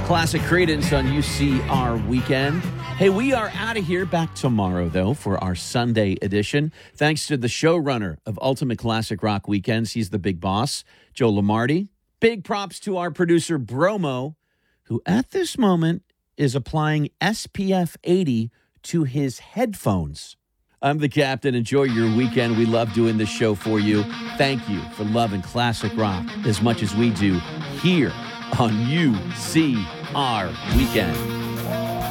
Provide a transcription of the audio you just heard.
Classic Credence on UCR Weekend. Hey, we are out of here. Back tomorrow, though, for our Sunday edition. Thanks to the showrunner of Ultimate Classic Rock Weekends. He's the big boss, Joe Lamardi. Big props to our producer, Bromo, who at this moment is applying SPF 80 to his headphones. I'm the captain. Enjoy your weekend. We love doing this show for you. Thank you for loving classic rock as much as we do here on UCR Weekend.